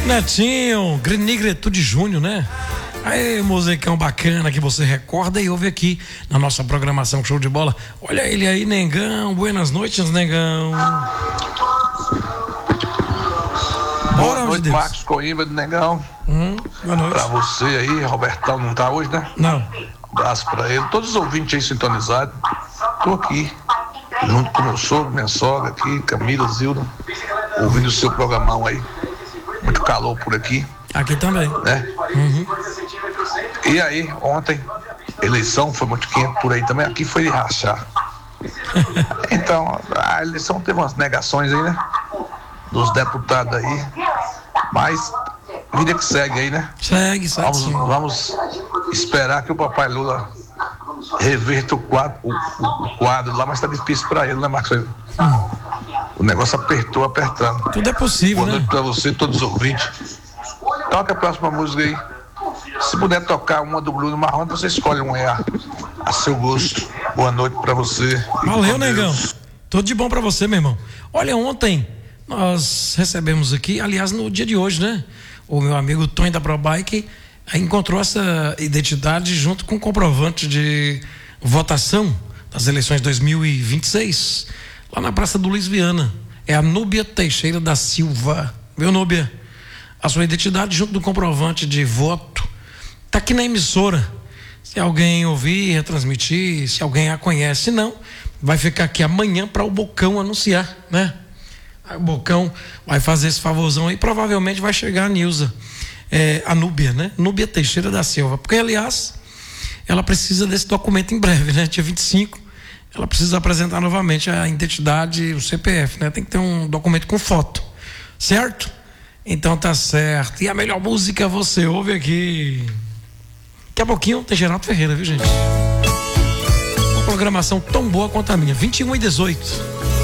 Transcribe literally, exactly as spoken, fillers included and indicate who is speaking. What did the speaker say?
Speaker 1: Netinho, Negritude Júnior, né? Aí, musicão bacana que você recorda e ouve aqui na nossa programação Show de Bola. Olha ele aí, Negão. Buenas noites, Negão.
Speaker 2: Boa Bora, noite, Marcos Coimbra do Negão.
Speaker 1: Hum, boa noite.
Speaker 2: Pra você aí, Robertão não tá hoje, né?
Speaker 1: Não.
Speaker 2: Um abraço pra ele. Todos os ouvintes aí sintonizados. Tô aqui, junto com meu sogro, minha sogra aqui, Camila, Zilda, ouvindo o seu programão aí. Muito calor por aqui.
Speaker 1: Aqui também.
Speaker 2: Né?
Speaker 1: Uhum.
Speaker 2: E aí, ontem, eleição foi muito quente por aí também. Aqui foi de rachar. Então, a eleição teve umas negações aí, né? Dos deputados aí. Mas, vida que segue aí, né?
Speaker 1: Segue, segue.
Speaker 2: Vamos,
Speaker 1: sim.
Speaker 2: vamos esperar que o papai Lula reverta o quadro, o, o quadro lá, mas tá difícil pra ele, né, Marcos? Hum. O negócio apertou, apertando.
Speaker 1: Tudo é possível,
Speaker 2: Boa noite,
Speaker 1: né?
Speaker 2: pra você, todos os ouvintes. Toca a próxima música aí. Se puder tocar uma do Bruno Marrone, você escolhe uma aí a, a seu gosto. Boa noite pra você.
Speaker 1: Valeu, Negão. Tudo de bom pra você, meu irmão. Olha, ontem nós recebemos aqui, aliás, no dia de hoje, né? O meu amigo Tony da ProBike encontrou essa identidade junto com o comprovante de votação das eleições de dois mil e vinte e seis, lá na Praça do Luiz Viana. É a Núbia Teixeira da Silva. Viu, Núbia? A sua identidade junto do comprovante de voto tá aqui na emissora. Se alguém ouvir, retransmitir, se alguém a conhece, se não, vai ficar aqui amanhã para o Bocão anunciar, né? Aí o Bocão vai fazer esse favorzão aí, provavelmente vai chegar a Nilza, é, a Núbia, né? Núbia Teixeira da Silva, porque aliás, ela precisa desse documento em breve, né? Dia vinte e cinco, ela precisa apresentar novamente a identidade, o C P F, né? Tem que ter um documento com foto, certo? Então tá certo. E a melhor música você ouve aqui. Daqui a pouquinho tem Geraldo Ferreira, viu, gente? Uma programação tão boa quanto a minha. vinte e um e dezoito.